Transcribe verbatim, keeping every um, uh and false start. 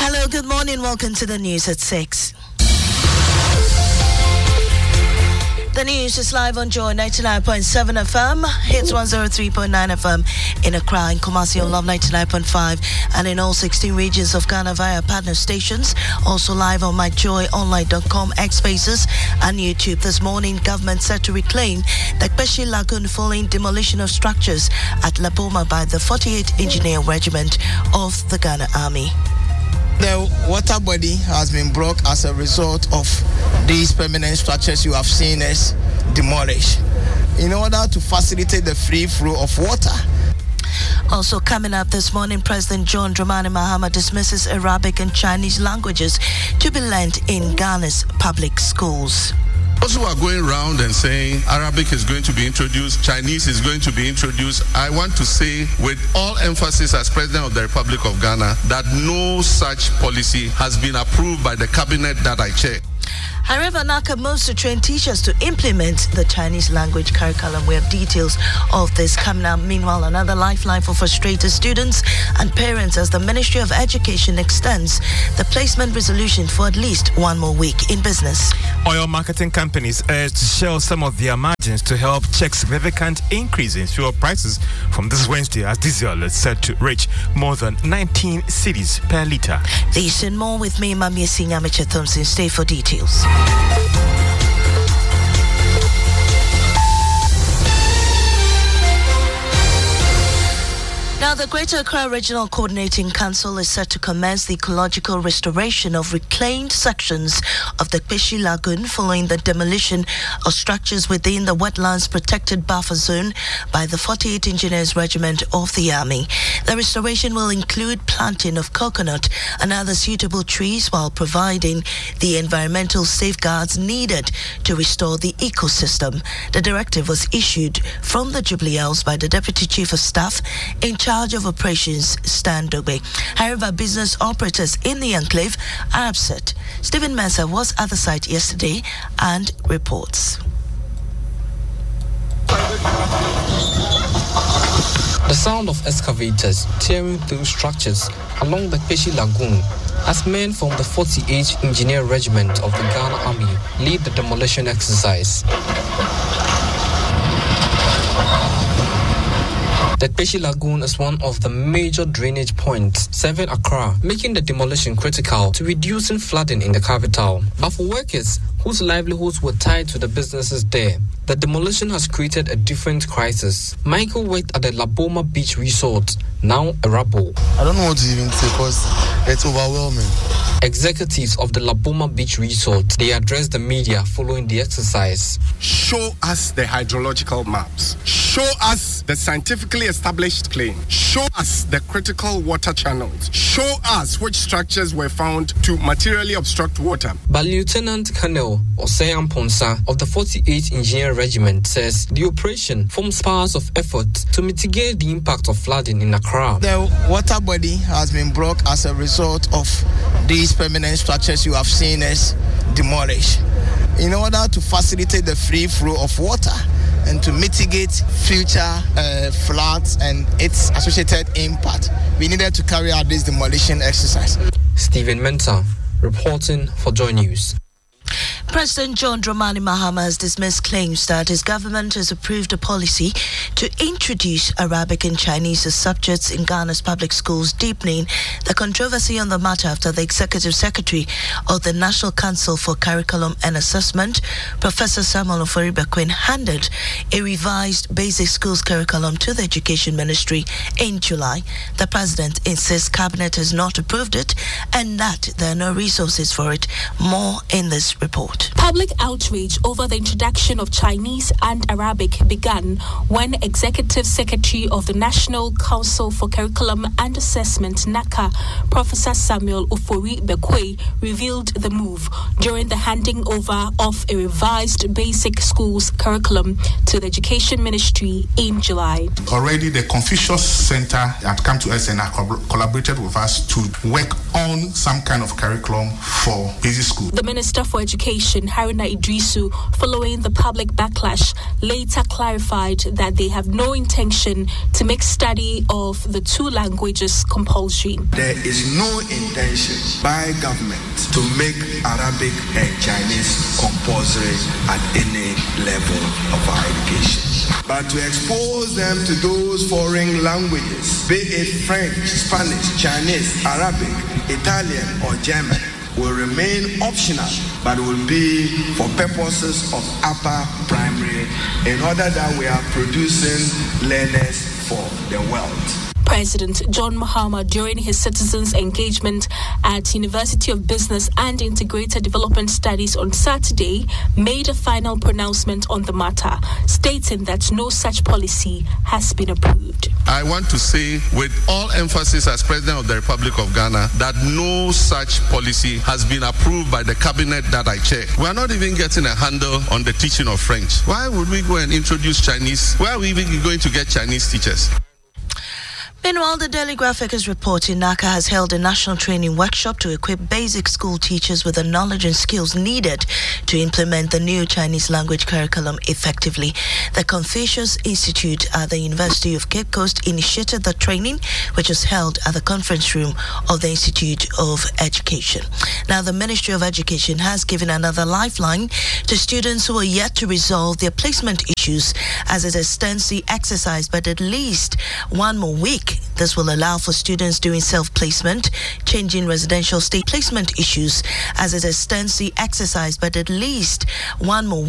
Hello, good morning. Welcome to the news at six. The news is live on Joy ninety-nine point seven F M, hits one oh three point nine F M in Accra, in Kumasi on Love ninety-nine point five, and in all sixteen regions of Ghana via partner stations. Also live on my joy online dot com, X Spaces, and YouTube. This morning, government set to reclaim the Kpeshi Lagoon following demolition of structures at Laboma by the forty-eighth Engineer Regiment of the Ghana Army. The water body has been broke as a result of these permanent structures you have seen us demolish in order to facilitate the free flow of water. Also coming up this morning, President John Dramani Mahama dismisses Arabic and Chinese languages to be learned in Ghana's public schools. Those who are going around and saying Arabic is going to be introduced, Chinese is going to be introduced, I want to say with all emphasis as President of the Republic of Ghana that no such policy has been approved by the cabinet that I chair. However, NACA moves to train teachers to implement the Chinese language curriculum. We have details of this coming up. Meanwhile, another lifeline for frustrated students and parents as the Ministry of Education extends the placement resolution for at least one more week in business. Oil marketing companies urge to shell some of their margins to help check significant increase in fuel prices from this Wednesday as diesel is set to reach more than nineteen cedis per litre. These and more with me, Mami Sinyamicha Thompson. Stay for details. Now, the Greater Accra Regional Coordinating Council is set to commence the ecological restoration of reclaimed sections of the Kpeshi Lagoon following the demolition of structures within the wetlands protected buffer zone by the forty-eighth Engineers Regiment of the Army. The restoration will include planting of coconut and other suitable trees while providing the environmental safeguards needed to restore the ecosystem. The directive was issued from the Jubilee House by the Deputy Chief of Staff in charge charge of operations, Stan Dogbe. However, business operators in the enclave are upset. Stephen Mensah was at the site yesterday and reports. The sound of excavators tearing through structures along the Kpeshi Lagoon as men from the forty-eighth Engineer Regiment of the Ghana Army lead the demolition exercise. The Kpeshi Lagoon is one of the major drainage points serving Accra, making the demolition critical to reducing flooding in the capital. But for workers whose livelihoods were tied to the businesses there, the demolition has created a different crisis. Michael worked at the Laboma Beach Resort, now a rubble. I don't know what to even say because it's overwhelming. Executives of the Laboma Beach Resort, they addressed the media following the exercise. Show us the hydrological maps. Show us the scientifically established claim. Show us the critical water channels. Show us which structures were found to materially obstruct water. But Lieutenant Colonel Osei Ponsa of the forty-eighth Engineer Regiment says the operation forms part of effort to mitigate the impact of flooding in Accra. The water body has been broke as a result of these permanent structures you have seen us demolish in order to facilitate the free flow of water and to mitigate future uh, floods and its associated impact. We needed to carry out this demolition exercise. Stephen Mensah reporting for Joy News. President John Dramani Mahama has dismissed claims that his government has approved a policy to introduce Arabic and Chinese as subjects in Ghana's public schools, deepening the controversy on the matter after the Executive Secretary of the National Council for Curriculum and Assessment, Professor Samuel Ofori-Bequin, handed a revised basic schools curriculum to the Education Ministry in July. The President insists Cabinet has not approved it and that there are no resources for it. More in this report. Public outrage over the introduction of Chinese and Arabic began when Executive Secretary of the National Council for Curriculum and Assessment, NACA, Professor Samuel Ofori-Bequin, revealed the move during the handing over of a revised basic schools curriculum to the Education Ministry in July. Already the Confucius Center had come to us and collaborated with us to work on some kind of curriculum for basic school. The Minister for Education Education, Haruna Idrisu, following the public backlash, later clarified that they have no intention to make study of the two languages compulsory. There is no intention by government to make Arabic and Chinese compulsory at any level of our education, but to expose them to those foreign languages, be it French, Spanish, Chinese, Arabic, Italian, or German, will remain optional, but will be for purposes of upper primary in order that we are producing learners for the world. President John Mahama, during his citizens' engagement at University of Business and Integrated Development Studies on Saturday, made a final pronouncement on the matter, stating that no such policy has been approved. I want to say with all emphasis as President of the Republic of Ghana that no such policy has been approved by the cabinet that I chair. We are not even getting a handle on the teaching of French. Why would we go and introduce Chinese? Where are we even going to get Chinese teachers? Meanwhile, the Daily Graphic is reporting NACA has held a national training workshop to equip basic school teachers with the knowledge and skills needed to implement the new Chinese language curriculum effectively. The Confucius Institute at the University of Cape Coast initiated the training, which was held at the conference room of the Institute of Education. Now, the Ministry of Education has given another lifeline to students who are yet to resolve their placement issues, as it extends the exercise but at least one more week. This will allow for students doing self-placement, changing residential state placement issues, as it extends the exercise but at least one more